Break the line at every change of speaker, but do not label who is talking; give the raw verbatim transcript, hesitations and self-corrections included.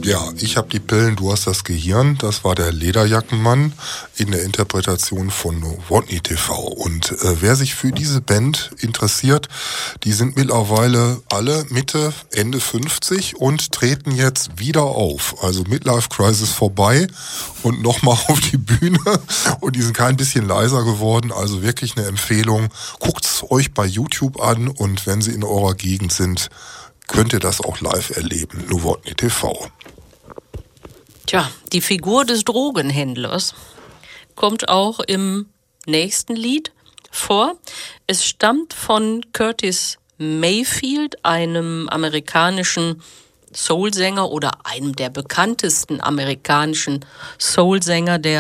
Ja, ich habe die Pillen, du hast das Gehirn. Das war der Lederjackenmann in der Interpretation von Novotny T V. Und äh, wer sich für diese Band interessiert, die sind mittlerweile alle Mitte, Ende fünfzig und treten jetzt wieder auf. Also Midlife Crisis vorbei und nochmal auf die Bühne. Und die sind kein bisschen leiser geworden. Also wirklich eine Empfehlung. Guckt's euch bei YouTube an und wenn sie in eurer Gegend sind, könnt ihr das auch live erleben. Novotny T V.
Tja, die Figur des Drogenhändlers kommt auch im nächsten Lied vor. Es stammt von Curtis Mayfield, einem amerikanischen Soulsänger oder einem der bekanntesten amerikanischen Soulsänger der